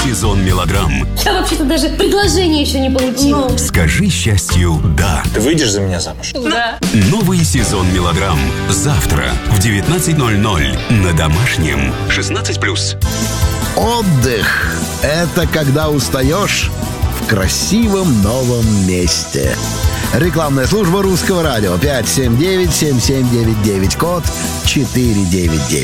сезон мелодрам. Я вообще-то даже предложение еще не получила. Скажи счастью «да». Ты выйдешь за меня замуж? Да. Новый сезон мелодрам. Завтра в 19:00 на Домашнем. 16+. Отдых – это когда устаешь в красивом новом месте. Рекламная служба Русского радио 579-7799, код 499.